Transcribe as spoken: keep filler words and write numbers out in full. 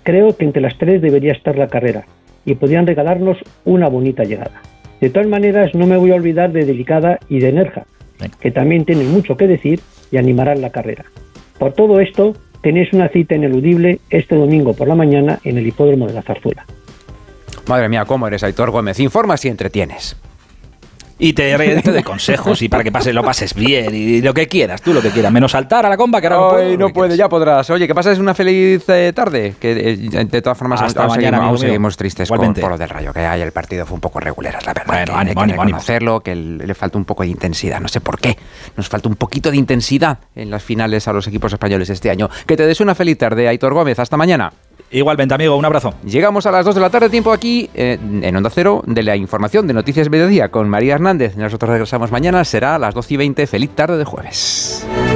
creo que entre las tres debería estar la carrera y podrían regalarnos una bonita llegada. De todas maneras, no me voy a olvidar de Delicada y de Nerja, que también tienen mucho que decir y animarán la carrera. Por todo esto, tenéis una cita ineludible este domingo por la mañana en el hipódromo de la Zarzuela. Madre mía, ¿cómo eres, Aitor Gómez? Informas y entretienes. Y te, te doy consejos y para que pases, lo pases bien y lo que quieras, tú lo que quieras, menos saltar a la comba que ahora no puedo. Ay, no puede, ya podrás. Oye, que pases una feliz eh, tarde, que eh, de todas formas hasta aún, mañana, seguimos, aún mío. seguimos tristes con, por lo del Rayo, que ayer el partido fue un poco regular, la verdad. Bueno, que ánimo, hay que ánimo, reconocerlo, ánimo. Que le, le falta un poco de intensidad, no sé por qué. Nos falta un poquito de intensidad en las finales a los equipos españoles este año. Que te des una feliz tarde, Aitor Gómez, hasta mañana. Igualmente, amigo, un abrazo. Llegamos a las dos de la tarde, tiempo aquí eh, en Onda Cero de la información de Noticias Mediodía con María Hernández. Nosotros regresamos mañana, será a las doce y veinte. Feliz tarde de jueves.